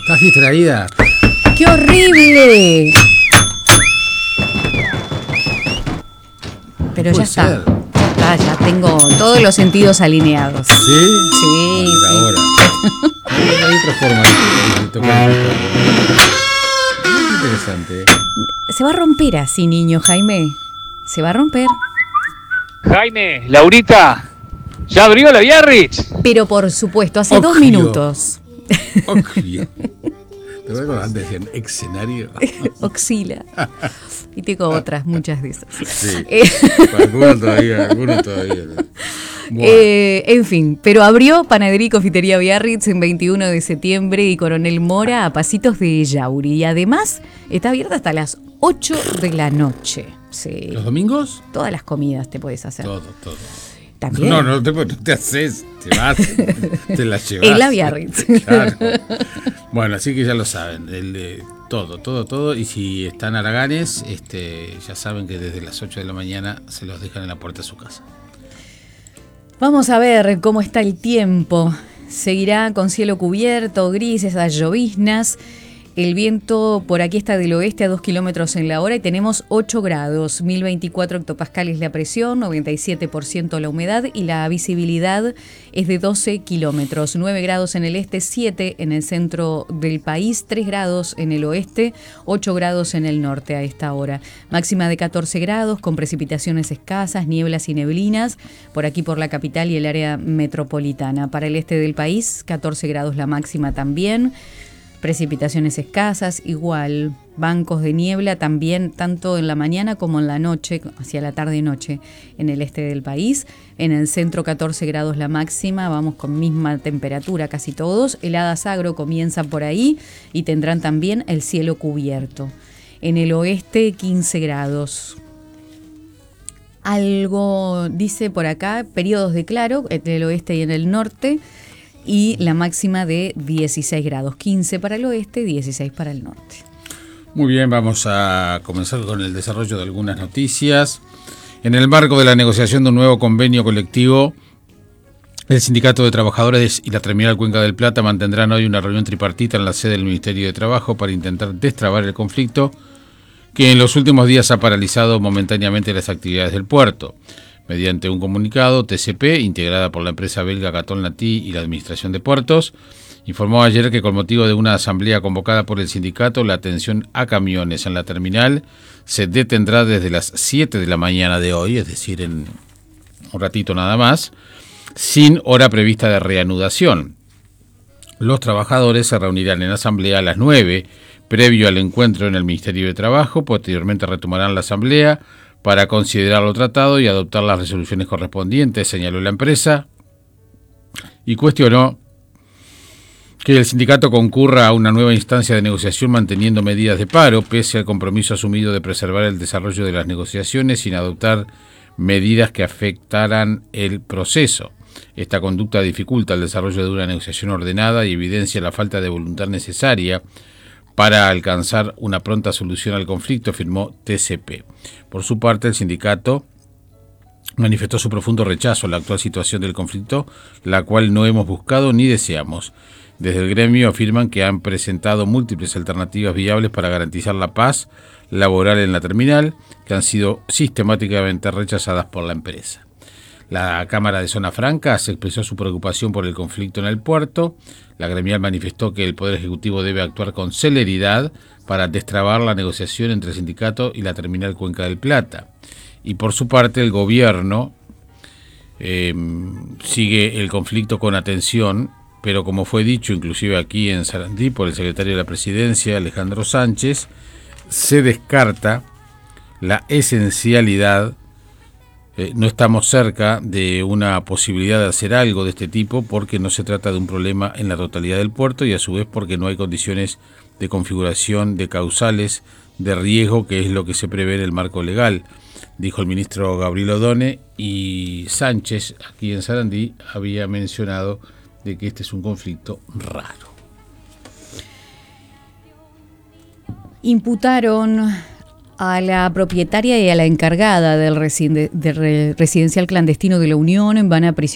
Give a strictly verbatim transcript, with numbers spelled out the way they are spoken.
¿Estás distraída? ¡Qué horrible! Pero ya está. Ser. Ya está, ya tengo todos los sentidos alineados. ¿Sí? Sí, Bueno, sí. ahora. Hay otra forma de tocar el Muy interesante. Se va a romper así, niño, Jaime. Se va a romper. Jaime, Laurita, ¿ya abrió la Biarritz? Pero por supuesto, hace Obvio. dos minutos. Obvio. ¿Te acuerdas cuando antes decían escenario? Oxila. Y tengo otras, muchas de esas. Sí. Eh, Algunos todavía, algunos todavía. Bueno. Eh, en fin, pero abrió Panadería y Confitería Biarritz en veintiuno de septiembre y Coronel Mora a pasitos de Yauri. Y además está abierta hasta las ocho de la noche. Sí. ¿Los domingos? Todas las comidas te puedes hacer. Todo, todo. También. No, no te, no te haces, te vas, te la llevas. En la Biarritz. Claro. Bueno, así que ya lo saben, el, eh, todo, todo, todo. Y si están haraganes, este, ya saben que desde las ocho de la mañana se los dejan en la puerta de su casa. Vamos a ver cómo está el tiempo. Seguirá con cielo cubierto, grises, a lloviznas. El viento por aquí está del oeste a dos kilómetros en la hora y tenemos ocho grados, mil veinticuatro hectopascales la presión, noventa y siete por ciento la humedad y la visibilidad es de doce kilómetros, nueve grados en el este, siete en el centro del país, tres grados en el oeste, ocho grados en el norte a esta hora. Máxima de catorce grados con precipitaciones escasas, nieblas y neblinas por aquí por la capital y el área metropolitana. Para el este del país, catorce grados la máxima también. Precipitaciones escasas, igual, bancos de niebla también, tanto en la mañana como en la noche, hacia la tarde y noche, en el este del país. En el centro catorce grados la máxima, vamos con misma temperatura casi todos. Heladas agro comienzan por ahí y tendrán también el cielo cubierto. En el oeste quince grados. Algo dice por acá, periodos de claro, entre el oeste y en el norte. Y la máxima de dieciséis grados, quince para el oeste, dieciséis para el norte. Muy bien, vamos a comenzar con el desarrollo de algunas noticias. En el marco de la negociación de un nuevo convenio colectivo, el Sindicato de Trabajadores y la Terminal Cuenca del Plata mantendrán hoy una reunión tripartita en la sede del Ministerio de Trabajo para intentar destrabar el conflicto que en los últimos días ha paralizado momentáneamente las actividades del puerto. Mediante un comunicado, T C P, integrada por la empresa belga Catón Latí y la Administración de Puertos, informó ayer que con motivo de una asamblea convocada por el sindicato, la atención a camiones en la terminal se detendrá desde las siete de la mañana de hoy, es decir, en un ratito nada más, sin hora prevista de reanudación. Los trabajadores se reunirán en asamblea a las nueve, previo al encuentro en el Ministerio de Trabajo. Posteriormente retomarán la asamblea para considerar lo tratado y adoptar las resoluciones correspondientes, señaló la empresa, y cuestionó que el sindicato concurra a una nueva instancia de negociación manteniendo medidas de paro, pese al compromiso asumido de preservar el desarrollo de las negociaciones sin adoptar medidas que afectaran el proceso. Esta conducta dificulta el desarrollo de una negociación ordenada y evidencia la falta de voluntad necesaria para alcanzar una pronta solución al conflicto, afirmó T C P. Por su parte, el sindicato manifestó su profundo rechazo a la actual situación del conflicto, la cual no hemos buscado ni deseamos. Desde el gremio afirman que han presentado múltiples alternativas viables para garantizar la paz laboral en la terminal, que han sido sistemáticamente rechazadas por la empresa. La Cámara de Zona Franca se expresó su preocupación por el conflicto en el puerto. La gremial manifestó que el Poder Ejecutivo debe actuar con celeridad para destrabar la negociación entre el sindicato y la terminal Cuenca del Plata. Y por su parte, el gobierno eh, sigue el conflicto con atención, pero como fue dicho inclusive aquí en Sarandí por el secretario de la Presidencia, Alejandro Sánchez, se descarta la esencialidad. Eh, no estamos cerca de una posibilidad de hacer algo de este tipo porque no se trata de un problema en la totalidad del puerto y a su vez porque no hay condiciones de configuración de causales de riesgo, que es lo que se prevé en el marco legal, dijo el ministro Gabriel Odone. Y Sánchez, aquí en Sarandí, había mencionado de que este es un conflicto raro. Imputaron a la propietaria y a la encargada del residen- de re- residencial clandestino de la Unión en van a prisión